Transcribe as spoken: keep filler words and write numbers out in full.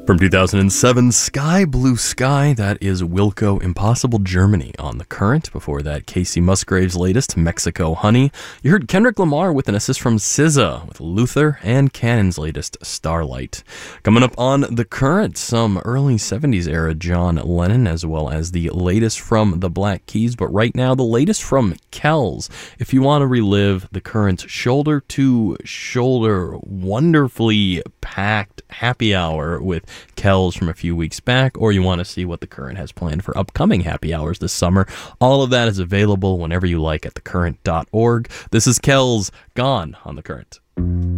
From two thousand seven, Sky Blue Sky, that is Wilco Impossible Germany on The Current. Before that, Casey Musgrave's latest, Mexico Honey. You heard Kendrick Lamar with an assist from S Z A with Luther, and Cannon's latest, Starlight. Coming up on The Current, some early seventies era John Lennon, as well as the latest from the Black Keys, but right now the latest from Kells. If you want to relive The Current's shoulder to shoulder, wonderfully packed happy hour with Kells from a few weeks back, or you want to see what The Current has planned for upcoming happy hours this summer, all of that is available whenever you like at the current dot org. This is Kells, Gone on The Current.